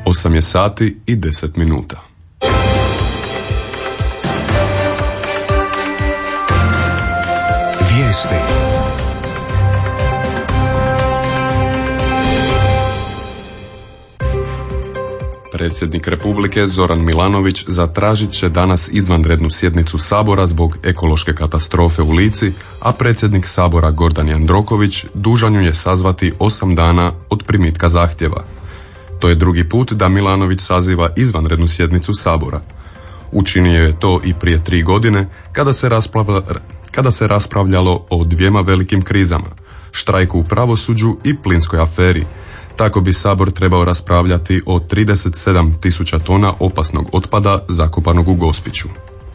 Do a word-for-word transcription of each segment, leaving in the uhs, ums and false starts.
osam je sati i deset minuta. Vijesti. Predsjednik Republike Zoran Milanović zatražit će danas izvanrednu sjednicu Sabora zbog ekološke katastrofe u Lici, a predsjednik Sabora Gordan Jandroković dužan ju je sazvati osam dana od primitka zahtjeva. To je drugi put da Milanović saziva izvanrednu sjednicu Sabora. Učinio je to i prije tri godine kada se, raspravlja, kada se raspravljalo o dvijema velikim krizama, štrajku u pravosuđu i plinskoj aferi. Tako bi Sabor trebao raspravljati o trideset sedam tisuća tona opasnog otpada zakopanog u Gospiću.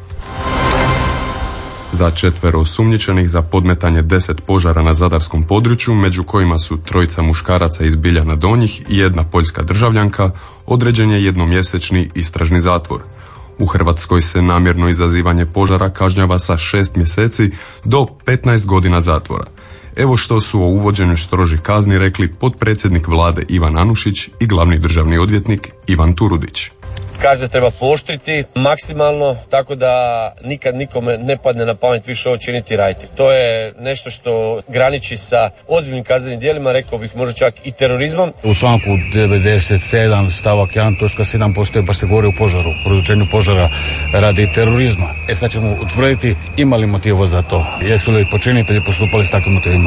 Za četvero osumnjičenih za podmetanje deset požara na zadarskom području, među kojima su trojica muškaraca iz Biljana Donjih i jedna poljska državljanka, određen je jednomjesečni istražni zatvor. U Hrvatskoj se namjerno izazivanje požara kažnjava sa šest mjeseci do petnaest godina zatvora. Evo što su o uvođenju strožih kazni rekli potpredsjednik vlade Ivan Anušić i glavni državni odvjetnik Ivan Turudić. Kazne treba pooštriti maksimalno, tako da nikad nikome ne padne na pamet više ovo činiti i raditi. To je nešto što graniči sa ozbiljnim kaznenim djelima, rekao bih možda čak i terorizmom. U članku devedeset sedam stavak jedan točka sedam postoje pa se govori o požaru, produčenju požara radi terorizma. E sad ćemo utvrditi ima li motiva za to, jesu li počinitelji postupali s takvim motivima.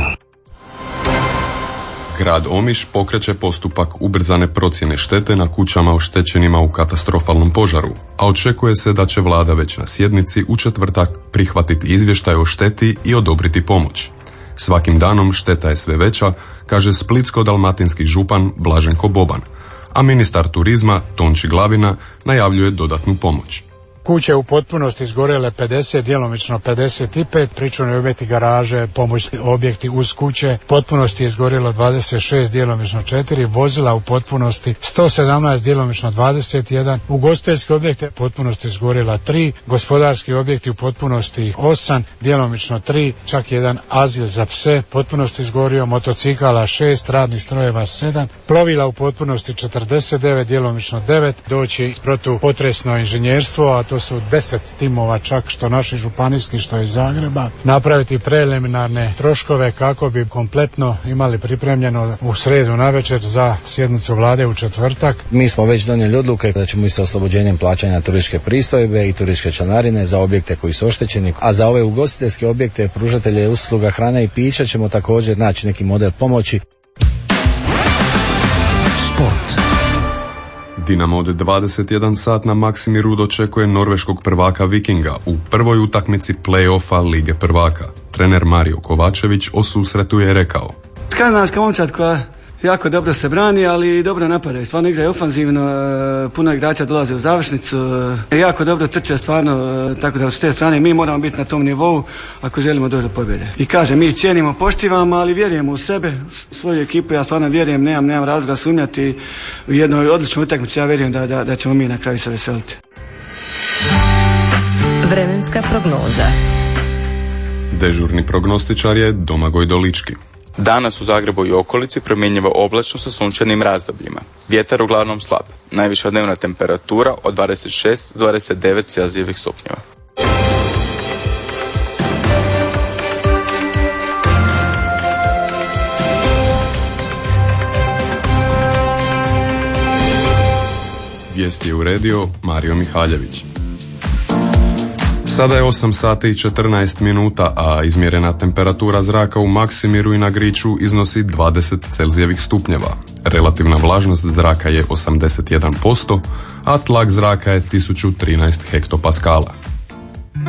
Grad Omiš pokreće postupak ubrzane procjene štete na kućama oštećenima u katastrofalnom požaru, a očekuje se da će vlada već na sjednici u četvrtak prihvatiti izvještaj o šteti i odobriti pomoć. Svakim danom šteta je sve veća, kaže splitsko-dalmatinski župan Blaženko Boban, a ministar turizma Tonči Glavina najavljuje dodatnu pomoć. Kuće u potpunosti izgorele pedeset, djelomično pedeset pet, pričuvni objekti, garaže, pomoćni objekti uz kuće, potpunosti je izgorjelo dvadeset šest, djelomično četiri, vozila u potpunosti sto sedamnaest, djelomično dvadeset jedan, ugostiteljski objekte potpunosti izgorjela tri, gospodarski objekti u potpunosti osam, djelomično tri, čak jedan azil za pse potpunosti izgorio, motocikala šest, radnih strojeva sedam, plovila u potpunosti četrdeset devet, djelomično devet, doći protupotresno inženjerstvo, a to To su deset timova čak, što naši županijski, što iz Zagreba, napraviti preliminarne troškove kako bi kompletno imali pripremljeno u sredu navečer za sjednicu vlade u četvrtak. Mi smo već donijeli odluke da ćemo i sa oslobođenjem plaćanja turističke pristojbe i turističke članarine za objekte koji su oštećeni, a za ove ugostiteljske objekte, pružatelje usluga hrane i pića ćemo također naći neki model pomoći. Sport. Dinamo od dvadeset jedan sat na Maksimiru dočekuje norveškog prvaka Vikinga u prvoj utakmici play-offa Lige prvaka. Trener Mario Kovačević o susretu je rekao: Skandinavska momčad koja jako dobro se brani, ali dobro napadaju. Stvarno igraju ofanzivno, puno igrača dolaze u završnicu, jako dobro trče stvarno, tako da s te strane mi moramo biti na tom nivou ako želimo doći do pobjede. I kažem, mi cijenimo, poštivamo, ali vjerujemo u sebe, u svoju ekipu, ja stvarno vjerujem, nemam, nemam razloga sumnjati u jednoj odličnoj utakmici, ja vjerujem da, da, da ćemo mi na kraju se veseliti. Vremenska prognoza. Dežurni prognostičar je Domagoj Dolički. Danas u Zagrebu i okolici promjenjivo oblačno sa sunčanim razdobljima. Vjetar uglavnom slab. Najviša dnevna temperatura od dvadeset šest do dvadeset devet Celzijevih stupnjeva. Vijesti je uredio Mario Mihaljević. Sada je osam sati i četrnaest minuta, a izmjerena temperatura zraka u Maksimiru i na Griču iznosi dvadeset Celzijevih stupnjeva. Relativna vlažnost zraka je osamdeset jedan posto, a tlak zraka je tisuću trinaest hektopaskala.